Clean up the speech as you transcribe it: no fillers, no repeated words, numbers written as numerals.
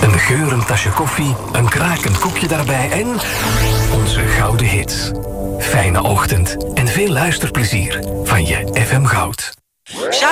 Een geurend tasje koffie, een krakend koekje daarbij en onze gouden hits. Fijne ochtend en veel luisterplezier van je FM Goud.